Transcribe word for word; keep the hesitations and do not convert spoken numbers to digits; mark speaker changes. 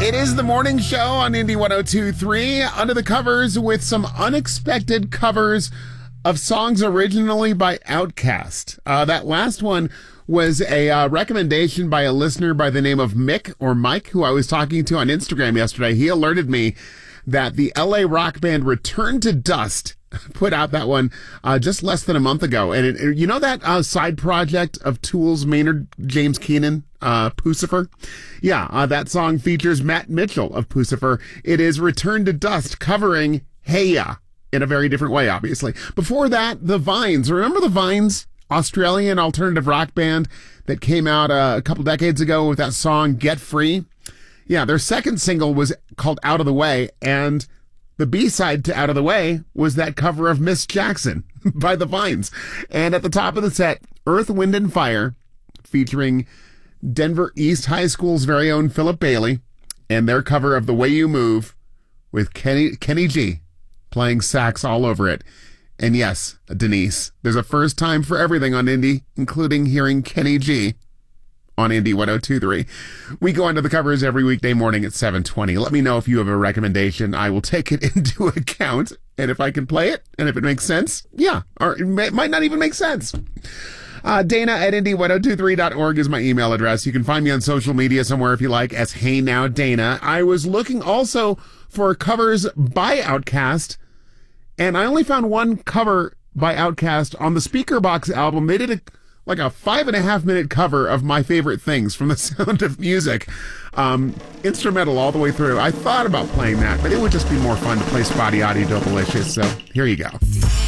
Speaker 1: It is the morning show on Indie one oh two point three, Under the Covers, with some unexpected covers of songs originally by Outkast. Uh, that last one was a uh, recommendation by a listener by the name of Mick, or Mike, who I was talking to on Instagram yesterday. He alerted me that the L A rock band Return to Dust put out that one uh, just less than a month ago. And it, it, you know that uh, side project of Tool's Maynard James Keenan, uh, Puscifer? Yeah, uh, that song features Matt Mitchell of Puscifer. It is Return to Dust covering Hey Ya in a very different way, obviously. Before that, the Vines. Remember the Vines? Australian alternative rock band that came out uh, a couple decades ago with that song Get Free. Yeah, their second single was called Out of the Way, and the B-side to Out of the Way was that cover of Miss Jackson by the Vines. And at the top of the set, Earth, Wind and Fire, featuring Denver East High School's very own Philip Bailey, and their cover of The Way You Move with Kenny, Kenny G playing sax all over it. And yes, Denise, there's a first time for everything on Indie, including hearing Kenny G on Indie one oh two point three. We go into the covers every weekday morning at seven twenty. Let me know if you have a recommendation. I will take it into account, and if I can play it, and if it makes sense, yeah, or it, may, it might not even make sense. Uh, Dana at indie one oh two three dot org is my email address. You can find me on social media somewhere if you like as Hey Now Dana. I was looking also for covers by Outkast, and I only found one cover by Outkast on the Speakerbox album. They did a like a five and a half minute cover of My Favorite Things from The Sound of Music. Um, instrumental all the way through. I thought about playing that, but it would just be more fun to play Spotty Oddie Dopalicious, so here you go.